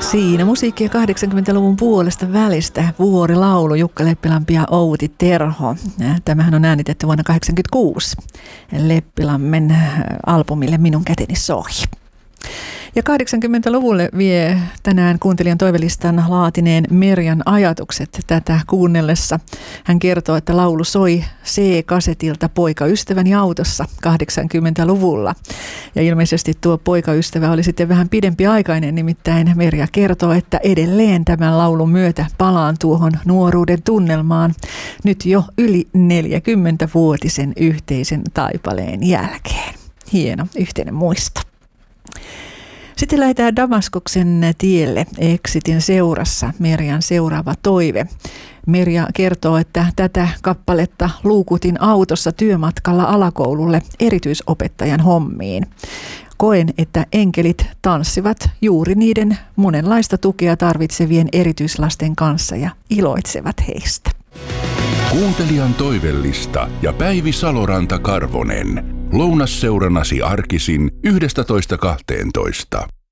Siinä musiikkia 80-luvun puolesta välistä. Vuorilaulu, Jukka Leppilampi ja Outi Terho. Tämähän on äänitetty vuonna 1986 Leppilammen albumille Minun käteni soi. Ja 80-luvulle vie tänään kuuntelijan toivelistan laatineen Merjan ajatukset tätä kuunnellessa. Hän kertoo, että laulu soi C-kasetilta poikaystäväni autossa 80-luvulla. Ja ilmeisesti tuo poikaystävä oli sitten vähän pidempiaikainen, nimittäin Merja kertoo, että edelleen tämän laulun myötä palaan tuohon nuoruuden tunnelmaan nyt jo yli 40-vuotisen yhteisen taipaleen jälkeen. Hieno yhteinen muisto. Sitten lähdetään Damaskoksen tielle Exitin seurassa, Merjan seuraava toive. Merja kertoo, että tätä kappaletta luukutin autossa työmatkalla alakoululle erityisopettajan hommiin. Koen, että enkelit tanssivat juuri niiden monenlaista tukea tarvitsevien erityislasten kanssa ja iloitsevat heistä. Kuuntelijan toivellista ja Päivi Saloranta-Karvonen. Lounasseurannasi arkisin 11.12.